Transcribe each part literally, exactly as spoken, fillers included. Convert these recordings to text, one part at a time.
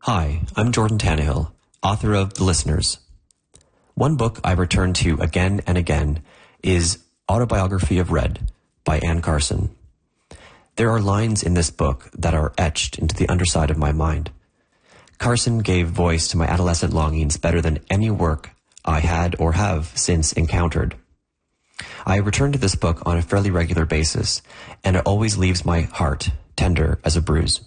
Hi, I'm Jordan Tannehill, author of The Listeners. One book I return to again and again is Autobiography of Red by Anne Carson. There are lines in this book that are etched into the underside of my mind. Carson gave voice to my adolescent longings better than any work I had or have since encountered. I return to this book on a fairly regular basis, and it always leaves my heart tender as a bruise.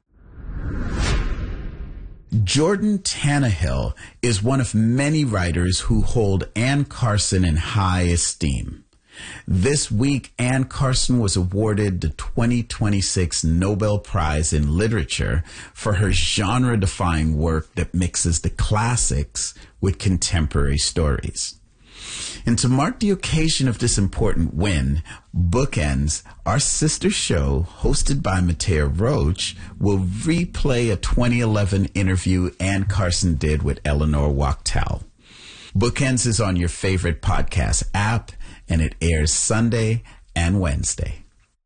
Jordan Tannehill is one of many writers who hold Anne Carson in high esteem. This week, Anne Carson was awarded the twenty twenty-six Nobel Prize in Literature for her genre-defying work that mixes the classics with contemporary stories. And to mark the occasion of this important win, Bookends, our sister show, hosted by Mattea Roach, will replay a twenty eleven interview Anne Carson did with Eleanor Wachtel. Bookends is on your favorite podcast app, and it airs Sunday and Wednesday.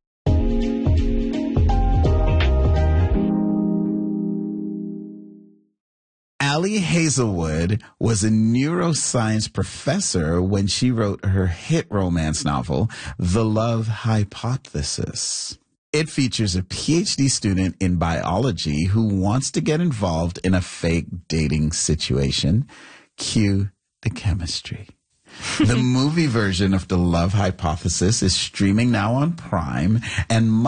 Ali Hazelwood was a neuroscience professor when she wrote her hit romance novel, The Love Hypothesis. It features a P H D student in biology who wants to get involved in a fake dating situation. Cue the chemistry. The movie version of The Love Hypothesis is streaming now on Prime, and